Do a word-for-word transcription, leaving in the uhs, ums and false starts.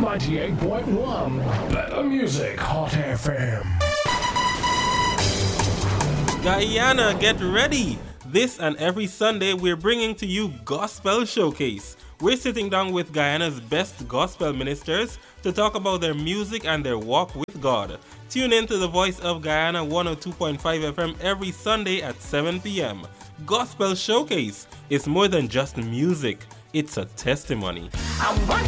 ninety-eight point one. Better music, Hot F M. Guyana, get ready! This and every Sunday we're bringing to you Gospel Showcase. We're sitting down with Guyana's best gospel ministers to talk about their music and their walk with God. Tune in to the Voice of Guyana one oh two point five F M every Sunday at seven p.m. Gospel Showcase is more than just music, it's a testimony. I'm